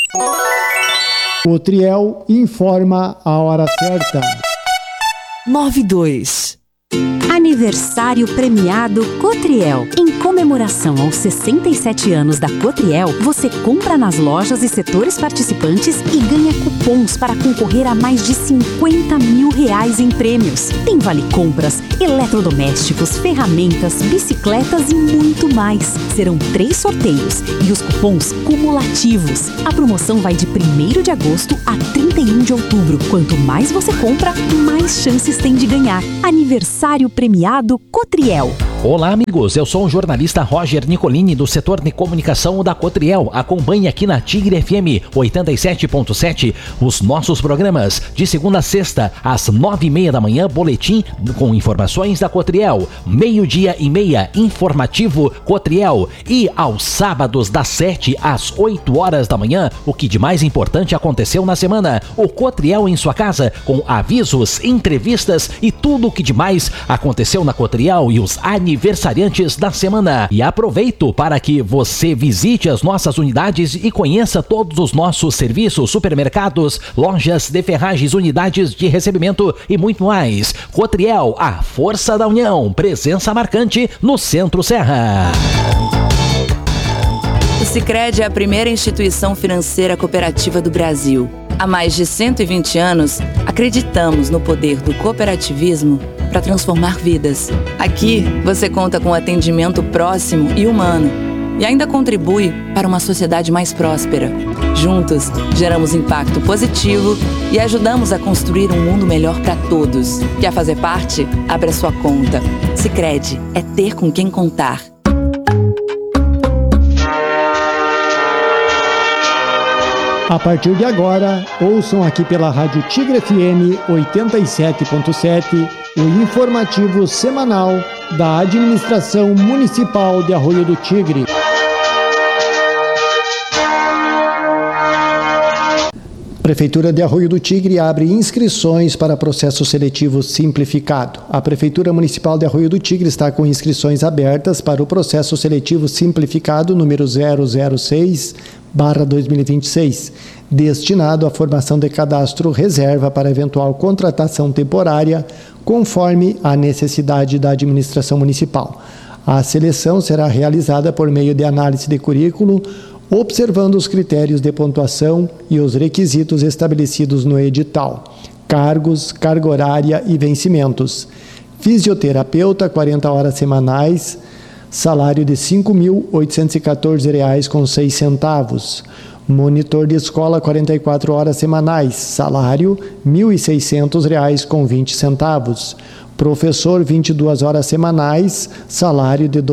Cotriel informa a hora certa. 9:02. Aniversário premiado Cotriel. Em comemoração aos 67 anos da Cotriel, você compra nas lojas e setores participantes e ganha cupons para concorrer a mais de R$50 mil em prêmios. Tem vale compras, eletrodomésticos, ferramentas, bicicletas e muito mais. Serão 3 sorteios e os cupons cumulativos. A promoção vai de 1º de agosto a 31 de outubro. Quanto mais você compra, mais chances tem de ganhar. Aniversário premiado Cotriel. Olá, amigos, eu sou o jornalista Roger Nicolini do setor de comunicação da Cotriel. Acompanhe aqui na Tigre FM 87.7 os nossos programas de segunda a sexta às 9:30 da manhã, boletim com informações da Cotriel, 12:30 informativo Cotriel, e aos sábados das 7 às 8 horas da manhã, o que de mais importante aconteceu na semana, o Cotriel em sua casa, com avisos, entrevistas e tudo o que de mais aconteceu na Cotriel e os aniversariantes da semana. E aproveito para que você visite as nossas unidades e conheça todos os nossos serviços, supermercados, lojas de ferragens, unidades de recebimento e muito mais. Cotriel, a força da união, presença marcante no Centro Serra. O Sicredi é a primeira instituição financeira cooperativa do Brasil. Há mais de 120 anos, acreditamos no poder do cooperativismo para transformar vidas. Aqui, você conta com atendimento próximo e humano e ainda contribui para uma sociedade mais próspera. Juntos, geramos impacto positivo e ajudamos a construir um mundo melhor para todos. Quer fazer parte? Abra sua conta. Sicredi é ter com quem contar. A partir de agora, ouçam aqui pela Rádio Tigre FM 87.7 o informativo semanal da Administração Municipal de Arroio do Tigre. Prefeitura de Arroio do Tigre abre inscrições para processo seletivo simplificado. A Prefeitura Municipal de Arroio do Tigre está com inscrições abertas para o processo seletivo simplificado número 006/2026, destinado à formação de cadastro reserva para eventual contratação temporária, conforme a necessidade da administração municipal. A seleção será realizada por meio de análise de currículo, observando os critérios de pontuação e os requisitos estabelecidos no edital: cargos, carga horária e vencimentos. Fisioterapeuta, 40 horas semanais, salário de R$ 5.814,06. Monitor de escola, 44 horas semanais, salário R$ 1.600,20. Professor, 22 horas semanais, salário de R$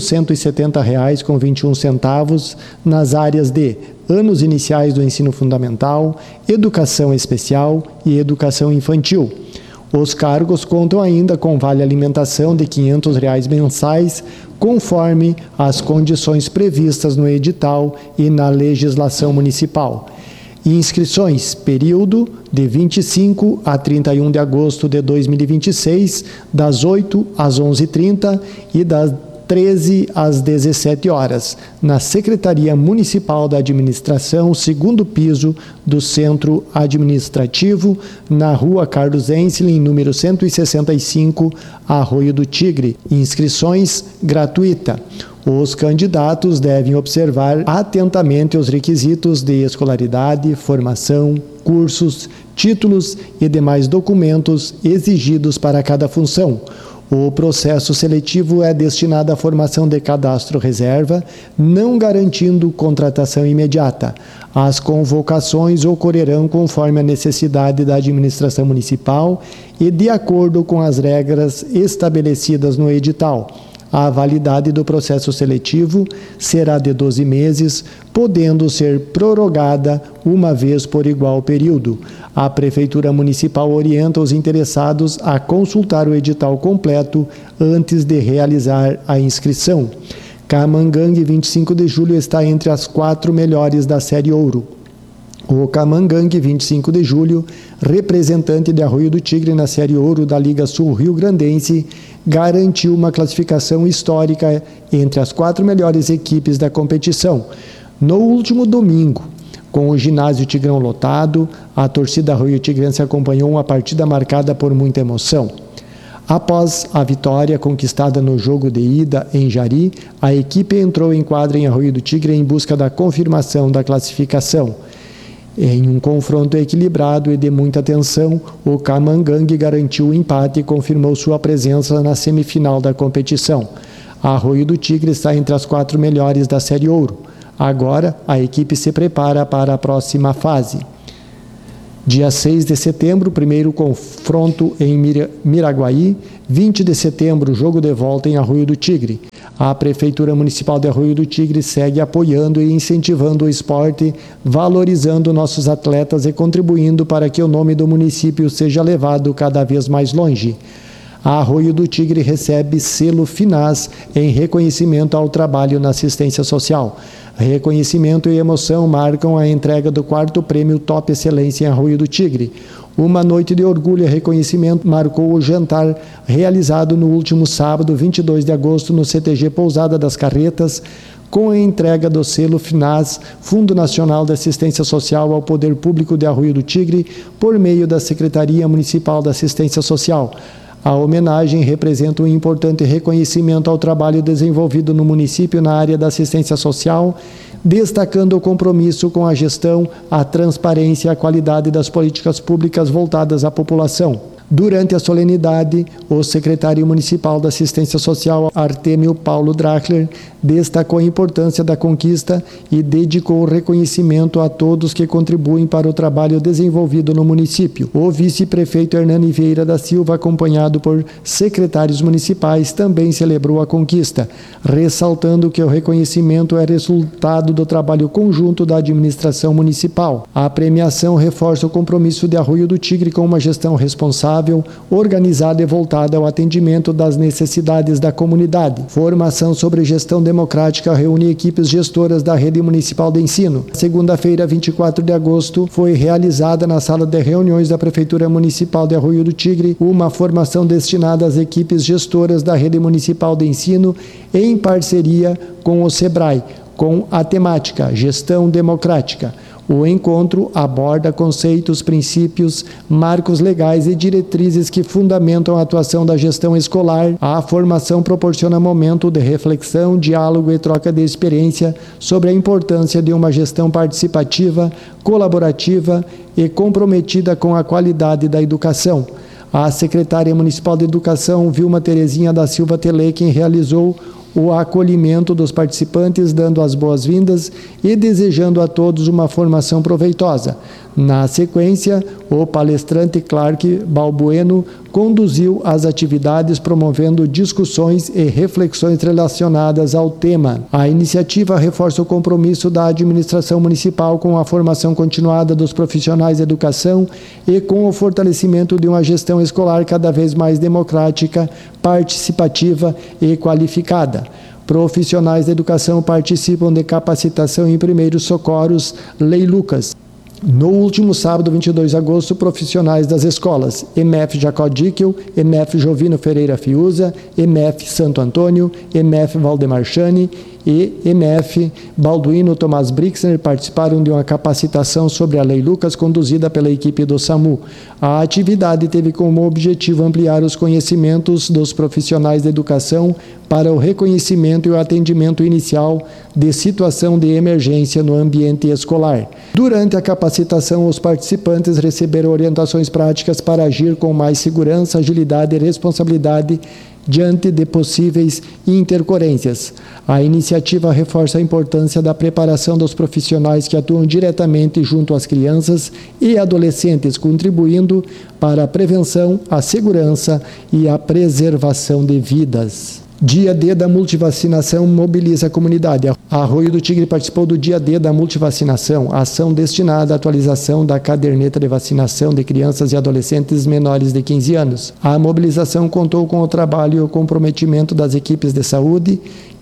2.170,21 nas áreas de anos iniciais do ensino fundamental, educação especial e educação infantil. Os cargos contam ainda com vale alimentação de R$ 500 mensais, conforme as condições previstas no edital e na legislação municipal. Inscrições, período de 25 a 31 de agosto de 2026, das 8 às 11h30 e das 13 às 17 horas, na Secretaria Municipal da Administração, segundo piso do Centro Administrativo, na Rua Carlos Enslin, número 165, Arroio do Tigre. Inscrições gratuita. Os candidatos devem observar atentamente os requisitos de escolaridade, formação, cursos, títulos e demais documentos exigidos para cada função. O processo seletivo é destinado à formação de cadastro reserva, não garantindo contratação imediata. As convocações ocorrerão conforme a necessidade da administração municipal e de acordo com as regras estabelecidas no edital. A validade do processo seletivo será de 12 meses, podendo ser prorrogada uma vez por igual período. A Prefeitura Municipal orienta os interessados a consultar o edital completo antes de realizar a inscrição. Camangangue, 25 de julho, está entre as 4 melhores da Série Ouro. O Camangangue, 25 de julho, representante de Arroio do Tigre na Série Ouro da Liga Sul Rio Grandense, garantiu uma classificação histórica entre as 4 melhores equipes da competição. No último domingo, Com o ginásio Tigrão lotado, a torcida arroio-tigrense acompanhou uma partida marcada por muita emoção. Após a vitória conquistada no jogo de ida em Jari, a equipe entrou em quadra em Arroio do Tigre em busca da confirmação da classificação. Em um confronto equilibrado e de muita tensão, o Camangang garantiu o empate e confirmou sua presença na semifinal da competição. Arroio do Tigre está entre as 4 melhores da Série Ouro. Agora, a equipe se prepara para a próxima fase. Dia 6 de setembro, primeiro confronto em Miraguaí. 20 de setembro, jogo de volta em Arroio do Tigre. A Prefeitura Municipal de Arroio do Tigre segue apoiando e incentivando o esporte, valorizando nossos atletas e contribuindo para que o nome do município seja levado cada vez mais longe. A Arroio do Tigre recebe selo FINAS em reconhecimento ao trabalho na assistência social. Reconhecimento e emoção marcam a entrega do 4º Prêmio Top Excelência em Arroio do Tigre. Uma noite de orgulho e reconhecimento marcou o jantar realizado no último sábado, 22 de agosto, no CTG Pousada das Carretas, com a entrega do selo FINAS, Fundo Nacional de Assistência Social, ao Poder Público de Arroio do Tigre, por meio da Secretaria Municipal da Assistência Social. A homenagem representa um importante reconhecimento ao trabalho desenvolvido no município na área da assistência social, destacando o compromisso com a gestão, a transparência e a qualidade das políticas públicas voltadas à população. Durante a solenidade, o secretário municipal da Assistência Social, Artêmio Paulo Drachler, destacou a importância da conquista e dedicou o reconhecimento a todos que contribuem para o trabalho desenvolvido no município. O vice-prefeito Hernani Vieira da Silva, acompanhado por secretários municipais, também celebrou a conquista, ressaltando que o reconhecimento é resultado do trabalho conjunto da administração municipal. A premiação reforça o compromisso de Arroio do Tigre com uma gestão responsável, organizada e voltada ao atendimento das necessidades da comunidade. Formação sobre gestão democrática reúne equipes gestoras da rede municipal de ensino. Segunda-feira, 24 de agosto, foi realizada na sala de reuniões da Prefeitura Municipal de Arroio do Tigre uma formação destinada às equipes gestoras da rede municipal de ensino em parceria com o SEBRAE, com a temática Gestão Democrática. O encontro aborda conceitos, princípios, marcos legais e diretrizes que fundamentam a atuação da gestão escolar. A formação proporciona momento de reflexão, diálogo e troca de experiência sobre a importância de uma gestão participativa, colaborativa e comprometida com a qualidade da educação. A secretária municipal de Educação, Vilma Terezinha da Silva Telequim, realizou o acolhimento dos participantes, dando as boas-vindas e desejando a todos uma formação proveitosa. Na sequência, o palestrante Clark Balbueno conduziu as atividades, promovendo discussões e reflexões relacionadas ao tema. A iniciativa reforça o compromisso da administração municipal com a formação continuada dos profissionais de educação e com o fortalecimento de uma gestão escolar cada vez mais democrática, participativa e qualificada. Profissionais de educação participam de capacitação em primeiros socorros, Lei Lucas. No último sábado, 22 de agosto, profissionais das escolas EMF Jacó Dickel, EMF Jovino Ferreira Fiuza, EMF Santo Antônio, EMF Valdemar Chani e EMF Balduino Tomás Brixner participaram de uma capacitação sobre a Lei Lucas conduzida pela equipe do SAMU. A atividade teve como objetivo ampliar os conhecimentos dos profissionais de educação para o reconhecimento e o atendimento inicial de situação de emergência no ambiente escolar. Durante a capacitação, os participantes receberam orientações práticas para agir com mais segurança, agilidade e responsabilidade diante de possíveis intercorrências. A iniciativa reforça a importância da preparação dos profissionais que atuam diretamente junto às crianças e adolescentes, contribuindo para a prevenção, a segurança e a preservação de vidas. Dia D da multivacinação mobiliza a comunidade. A Arroio do Tigre participou do Dia D da multivacinação, ação destinada à atualização da caderneta de vacinação de crianças e adolescentes menores de 15 anos. A mobilização contou com o trabalho e o comprometimento das equipes de saúde,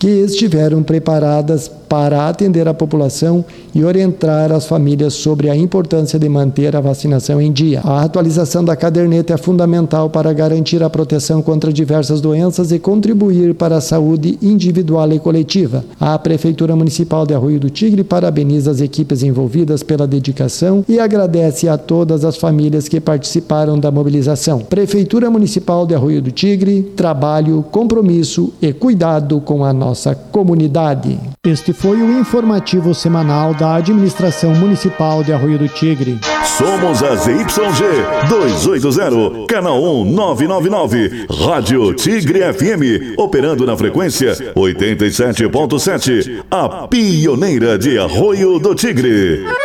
que estiveram preparadas para atender a população e orientar as famílias sobre a importância de manter a vacinação em dia. A atualização da caderneta é fundamental para garantir a proteção contra diversas doenças e contribuir para a saúde individual e coletiva. A Prefeitura Municipal de Arroio do Tigre parabeniza as equipes envolvidas pela dedicação e agradece a todas as famílias que participaram da mobilização. Prefeitura Municipal de Arroio do Tigre, trabalho, compromisso e cuidado com a nossa comunidade. Este foi o informativo semanal da Administração Municipal de Arroio do Tigre. Somos a ZYG 280, canal 1999, Rádio Tigre FM, operando na frequência 87.7, a pioneira de Arroio do Tigre.